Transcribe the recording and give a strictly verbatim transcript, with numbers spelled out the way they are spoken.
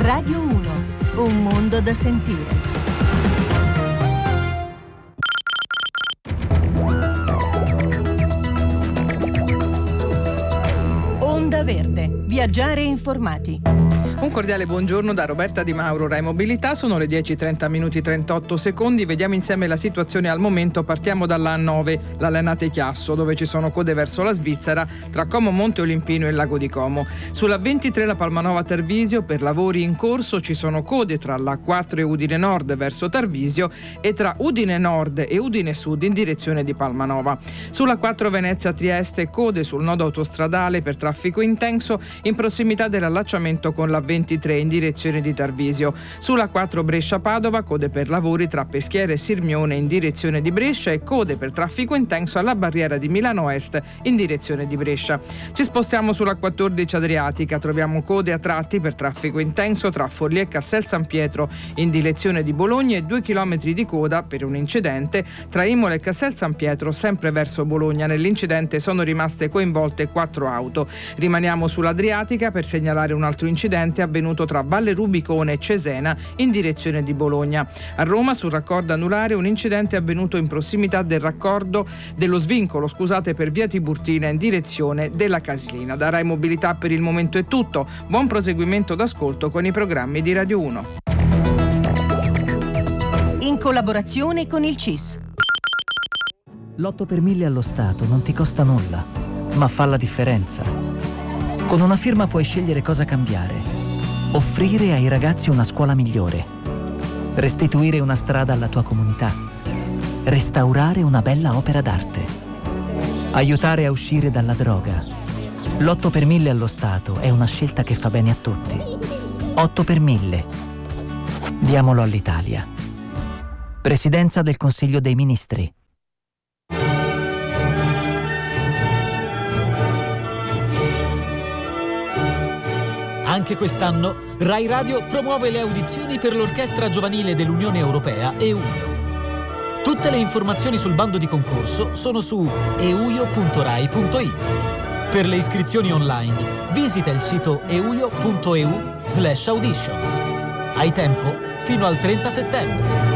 Radio uno, un mondo da sentire. Onda Verde, viaggiare informati. Un cordiale buongiorno da Roberta Di Mauro, Rai Mobilità. Sono le dieci e trenta minuti trentotto secondi. Vediamo insieme la situazione al momento. Partiamo dalla A nove, la Lanate Chiasso, dove ci sono code verso la Svizzera tra Como Monte Olimpino e il Lago di Como. Sulla ventitré la Palmanova Tarvisio, per lavori in corso ci sono code tra la A quattro e Udine Nord verso Tarvisio e tra Udine Nord e Udine Sud in direzione di Palmanova. Sulla quattro Venezia Trieste, code sul nodo autostradale per traffico intenso in prossimità dell'allacciamento con la ventitré in direzione di Tarvisio. Sulla quattro Brescia Padova, code per lavori tra Peschiera e Sirmione in direzione di Brescia e code per traffico intenso alla barriera di Milano Est in direzione di Brescia. Ci spostiamo sulla quattordici Adriatica, troviamo code a tratti per traffico intenso tra Forlì e Castel San Pietro in direzione di Bologna e due chilometri di coda per un incidente tra Imola e Castel San Pietro sempre verso Bologna. Nell'incidente sono rimaste coinvolte quattro auto. Rimaniamo sull'Adriatica per segnalare un altro incidente avvenuto tra Valle Rubicone e Cesena in direzione di Bologna. A Roma, sul raccordo anulare, un incidente avvenuto in prossimità del raccordo dello svincolo, scusate, per via Tiburtina in direzione della Casilina. Da Rai Mobilità per il momento è tutto. Buon proseguimento d'ascolto con i programmi di Radio uno. In collaborazione con il C I S. L'otto per mille allo Stato non ti costa nulla, ma fa la differenza. Con una firma puoi scegliere cosa cambiare. Offrire ai ragazzi una scuola migliore. Restituire una strada alla tua comunità. Restaurare una bella opera d'arte. Aiutare a uscire dalla droga. L'otto per mille allo Stato è una scelta che fa bene a tutti. otto per mille. Diamolo all'Italia. Presidenza del Consiglio dei Ministri. Anche quest'anno Rai Radio promuove le audizioni per l'Orchestra Giovanile dell'Unione Europea EUIO. Tutte le informazioni sul bando di concorso sono su euio punto rai punto it. Per le iscrizioni online visita il sito euio punto eu slash auditions. Hai tempo fino al trenta settembre.